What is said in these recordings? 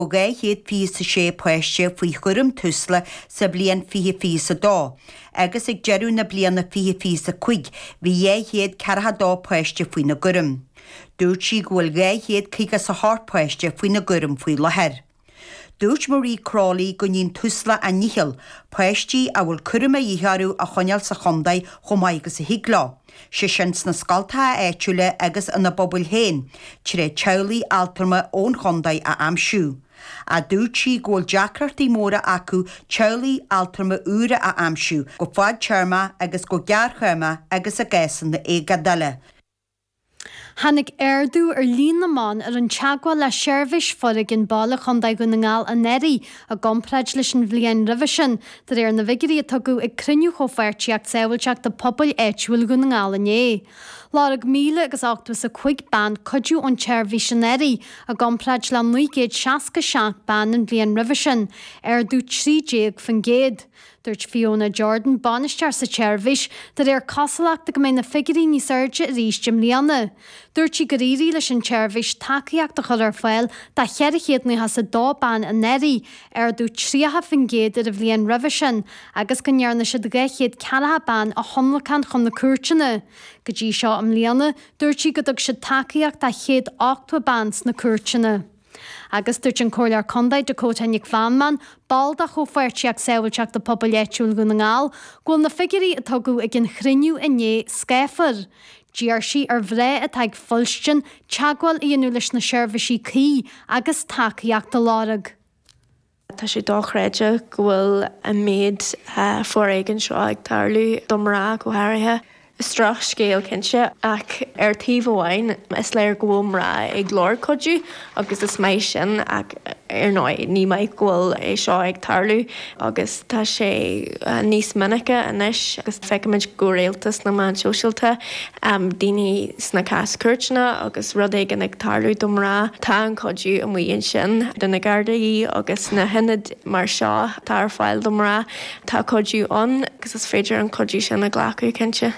ó ga héad fi sa sé poiste faoi churum tusla sa blian fi sa dó. Agus ag jeú na blianana fi sa chuig, bhí héad carha dó poiste faoi na gurum. Dúirt sí ghfuil ga héad chuige sa hart poiste faoi na gurum faoi leher. Dúirt Marie Crawley go nín tusla a níhil, poisttí a bhfuil curum a dhéharú a choneal sa chondaid chomáigus a higlá. Se sins na scalta a éitiúile agus ina bobbul héin, tí ré teolaí altarma ón chondaid a amsú. A dúirt sí ghfuil deacrartaí móra acu teolaí altarma úra a amsú, go fád tearma agus go gearchuirma agus a gaisan na égadala. Hannig airdú líon naán an teagháil le seirbhís forig in balla chundaid go na ngáil a neirí a gompraid leis an bhliain rivisin, dar na vigirí a tugu ag cruniú chofertíach saoilteach de pobl éitiúil go na ngáil ané. Láraigh 1805 ban codú an seirbhís an neirí a gompraid le 967 ban an bhliain rivisin, airdú 3 fan géad. Dúirt Fiona Jordan banistear sa seirbhís dar cosalaachta go mé na figurí ní surge a ríis Jim Lianna. Dúirt sí goríí leis an seirbhís takeíachta chud ar fáil tá cheirichéad ní has a dóban a neirí dú 3 fan géad ar a bhliain rivisin, agus go nearna si gaiichéad cearatha ban a thomlacán chun na cuairteanna. Go dtí seo am Lianna, dúirt sí go dtug si takeíocht a chéad 8 bans na cuairteanna. Agus dúirt an cóilear condaid de cótainnig Flanman, balda chofuirteach saoilteach de pobl éitiúil go na ngáil, ghfuil na figurí a tugu ag an chriniú inné scéfar. GRC ar bhré a teag fulstin teagháil íonú leis na seirbhísí cí agus takeíocht de láraigh. Tá sé dóchréide gohfuil a méid fóréigen seo ag tarlú domrá go háirithe. Strach scéal cinse ach tíomh amháin is léir gomrá ag glór codú agus is méid sin ach náid ní maid ghfuil é seo ag tarlú agus tá sé níos minice inis agus feicimiid go réaltas na man sosialta daoine sna cascurtna agus rud éigen ag tarlú domrá tá an codú an mhuion sin duna gardaí agus na hinad mar seo tá ar fáil domrá tá codú an agus is féidir an codú sin na ghlacu cinse.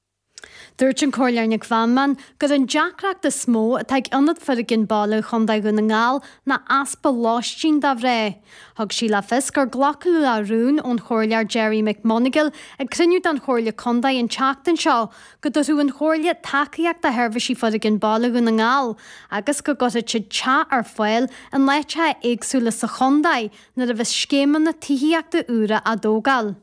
Dúirt an cóilearnig Flanman gur an deacraach de smó a teag anad farigin balla chundaid go na ngáil na aspa láistín dá bhré. Thug sí le fis gur ghlacaú a rún ón chóirlear Jerry McMonigal ag criniú an chóirle condaid an teachtain seo go dú an chóirle takeíocht a herbhísí farigin balla go na ngáil, agus go goid si te ar foiil an leite éagsúla sa chondaid na a bheith scéman na tííochta úra a dógal.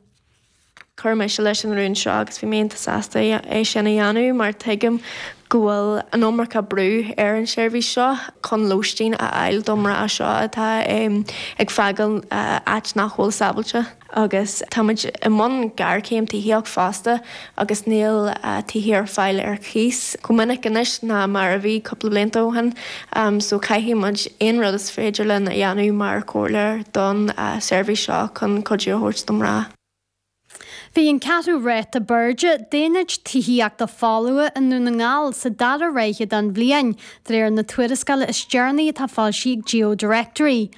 Chur se leis an rún seo agus bhí méonnta sásta é sinna dheanú mar tuigim gohfuil an ómarcha brú ar an seirbhís seo chun lóistín a eil domra a seo atá ag feagal áit nachhfuil sabailte agus táid i món gar céim tííoach fásta agus níl tíhíar fáil ar chís go minic inis ná mar a bhí coppla bliantóhan so caihí muid aon rud is féidir le na dheanú mar cóirlear don seirbhís seo chun codú thuirt domrá. Bhí an catú réit a burge déanaid tííach de fáua in nú na ngáil sa dar a réiche an bbliain ar na tuairiscala is dearnaí tá fáil siag Geodirectory.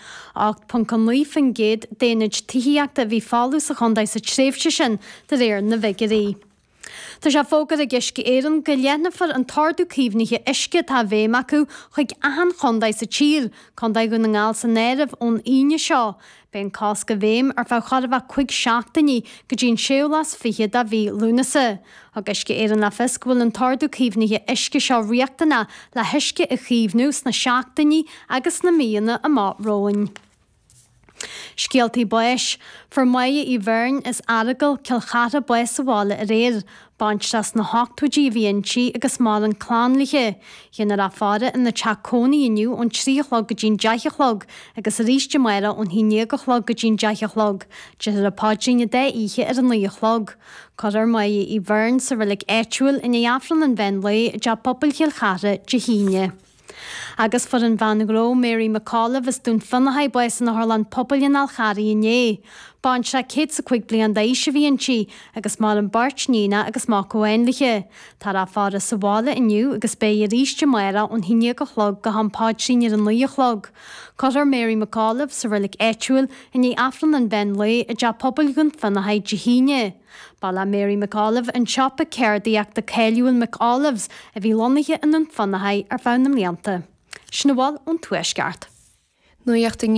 8.9 fan géad déanaid tííach a bhí fáú sa chundaid sa tréimhte sin ar na vigirí. Tá sé fógad a gisce éan go léanafar an tardú cíbhnithe isce tá bhéim acu chuig ahan chundaid sa tír, chundaid go na ngáil sa néirih ón aine seo. Ben cás go bhéim ar bheith chadh chuig seachtaí go dtíon séolas fiche a bhí lúnasa. Agus isce éan le fis bhfuil an tardú cíbhnithe isce seo riachtainna le hiisce a chíomhnús na seachtaí agus na míana a máróin. Scialtaí buis, for maia í bhern is aragal cilchata buis sa bhála a réir, baintas na 8 bhíonntí agus má an chlánlaithe. Dhéanaar a fáda in na teacónaí inniu ón 3 go dtín 10 agus a ríiste maira ón 9 go dtín 10. Dear a pádíine 10 ihe ar an 9. Codar maia í bhern sa bhfuil éitiúil in éafran an bhenlaí de pobl cilchata de híine. Agus for an bhanaró Mary McAuliffe is dún fannahaid buis na Harlan pobl in Alcharí inné. Bán se cé sa chuig blian daise bhíonntí agus má an bart nína agus má cohainliche. Tá a fáda sa bhála inniu agus bé a ríiste maira ón 9 go hampáid sin ar an 9. Cotar Mary McAuliffe sa bhfuil éitiúil in éafran an bhenlaí a de pobl gon fannahaid de híine. Bala Mary McAuliffe an siop a ceirdaíach de Céiliúil McAuliffes a bhí lonnaithe in an fannahaid ar bhean na mlianta. Snabháil ón tuaisceart. nuíocht